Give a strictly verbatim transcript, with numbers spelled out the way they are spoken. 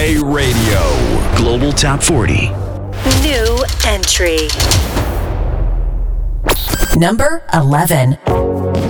Play Radio. Global Top forty. New entry. Number eleven.